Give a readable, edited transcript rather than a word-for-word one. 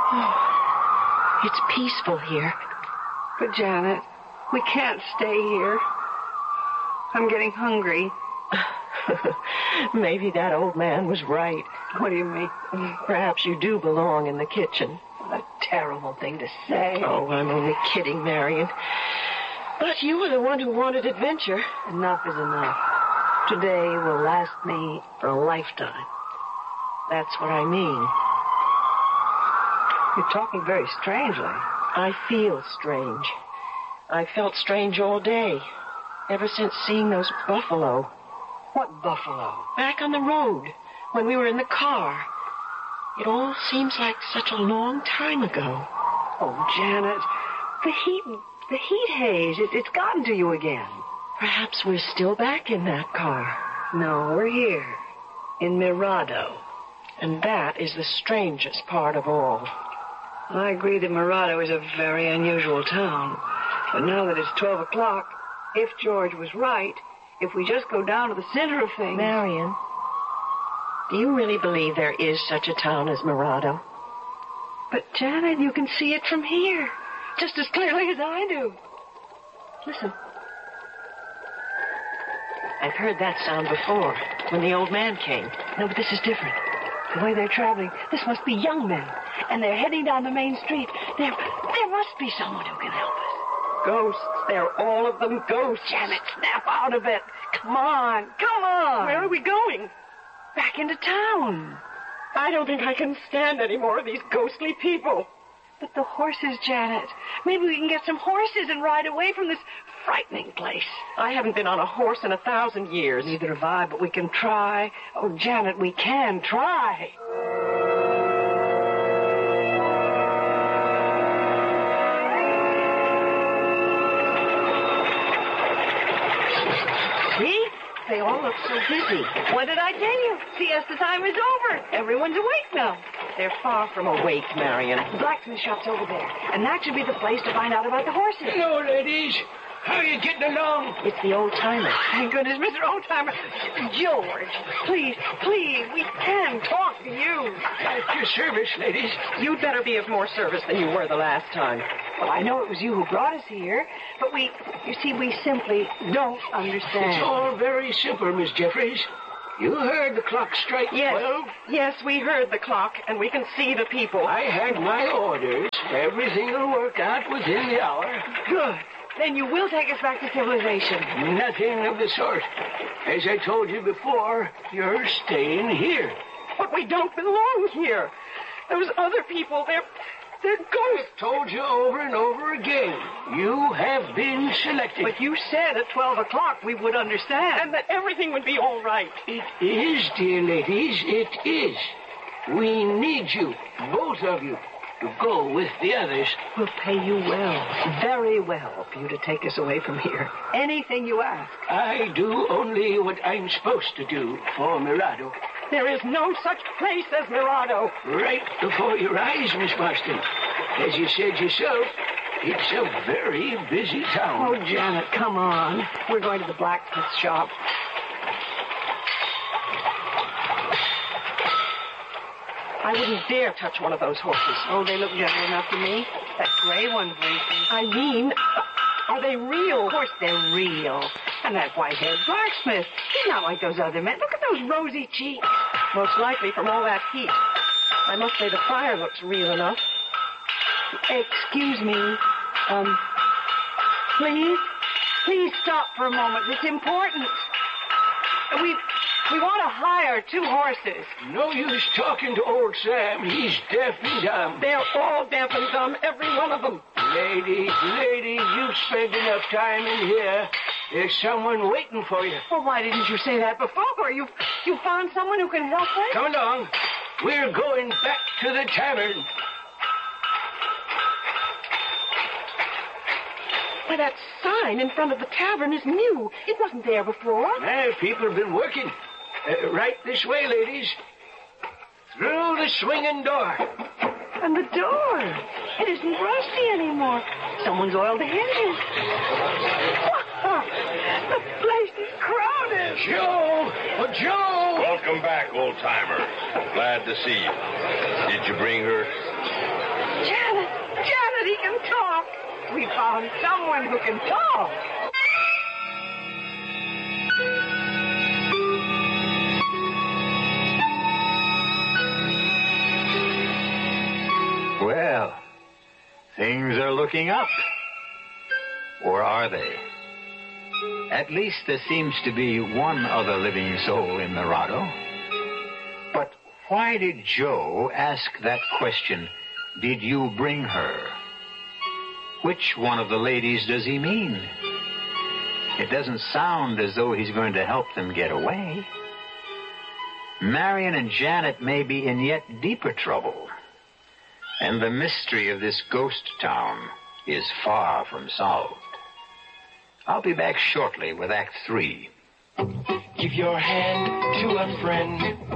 Oh, it's peaceful here. But, Janet, we can't stay here. I'm getting hungry. Maybe that old man was right. What do you mean? Perhaps you do belong in the kitchen. What a terrible thing to say. Oh, I'm only kidding, Marion. But you were the one who wanted adventure. Enough is enough. Today will last me for a lifetime. That's what I mean. You're talking very strangely. I feel strange. I felt strange all day. Ever since seeing those buffalo. What buffalo? Back on the road, when we were in the car. It all seems like such a long time ago. Oh, Janet, the heat haze, it's gotten to you again. Perhaps we're still back in that car. No, we're here, in Mirado. And that is the strangest part of all. I agree that Mirado is a very unusual town. But now that it's 12 o'clock, if George was right, if we just go down to the center of things... Marion, do you really believe there is such a town as Mirado? But, Janet, you can see it from here, just as clearly as I do. Listen. I've heard that sound before, when the old man came. No, but this is different. The way they're traveling, this must be young men. And they're heading down the main street. There must be someone who can help us. Ghosts. They're all of them ghosts. Janet, snap out of it. Come on. Where are we going? Back into town. I don't think I can stand any more of these ghostly people. But the horses, Janet. Maybe we can get some horses and ride away from this frightening place. I haven't been on a horse in 1,000 years. Neither have I, but we can try. Oh, Janet, we can try. See? They all look so busy. What did I tell you? Siesta time is over. Everyone's awake now. They're far from awake, Marion. The blacksmith shop's over there, and that should be the place to find out about the horses. Hello, ladies. How are you getting along? It's the old-timer. Thank goodness, Mr. Oldtimer. George, please, we can talk to you. At your service, ladies. You'd better be of more service than you were the last time. Well, I know it was you who brought us here, but we simply don't understand. It's all very simple, Miss Jeffries. You heard the clock strike 12? Yes, we heard the clock, and we can see the people. I had my orders. Everything will work out within the hour. Good. Then you will take us back to civilization. Nothing of the sort. As I told you before, you're staying here. But we don't belong here. Those other people, they're ghosts. I've told you over and over again. You have been selected. But you said at 12 o'clock we would understand. And that everything would be all right. It is, dear ladies, it is. We need you, both of you, to go with the others. We'll pay you well, very well, for you to take us away from here. Anything you ask. I do only what I'm supposed to do for Mirado. There is no such place as Mirado. Right before your eyes, Miss Marston. As you said yourself, it's a very busy town. Oh, Janet, come on. We're going to the blacksmith shop. I wouldn't dare touch one of those horses. Oh, they look gentle enough to me. That gray one, for instance. I mean, are they real? Of course they're real. And that white-haired blacksmith, he's not like those other men. Look at those rosy cheeks. Most likely from all that heat. I must say the fire looks real enough. Excuse me. Please stop for a moment. It's important. We want to hire 2 horses. No use talking to old Sam. He's deaf and dumb. They're all deaf and dumb, every one of them. Ladies, you've spent enough time in here. There's someone waiting for you. Well, why didn't you say that before? You found someone who can help us? Come along. We're going back to the tavern. Why, that sign in front of the tavern is new. It wasn't there before. People have been working. Right this way, ladies. Through the swinging door. And the door. It isn't rusty anymore. Someone's oiled the hinges. The place is crowded. Joe! Oh, Joe! Welcome back, old-timer. Glad to see you. Did you bring her? we found someone who can talk. Well, things are looking up. Or are they? At least there seems to be one other living soul in Narado. But why did Joe ask that question, did you bring her? Which one of the ladies does he mean? It doesn't sound as though he's going to help them get away. Marion and Janet may be in yet deeper trouble. And the mystery of this ghost town is far from solved. I'll be back shortly with Act 3. Give your hand to a friend.